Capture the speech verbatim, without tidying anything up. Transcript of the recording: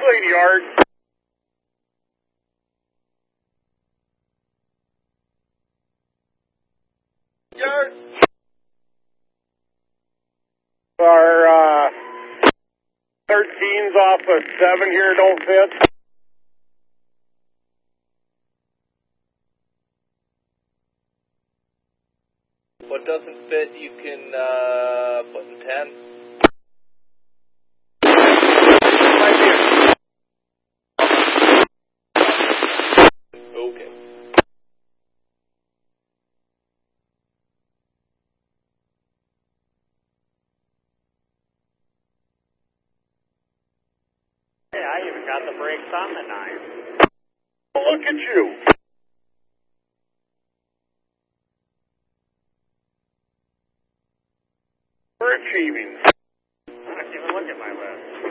Lady Yard. Yard. Our uh, thirteens off of seven here don't fit. What doesn't fit, you can uh, put in ten. Okay. Hey, I even got the brakes on the nine. Oh, look at you. We're achieving. I don't even look at my list.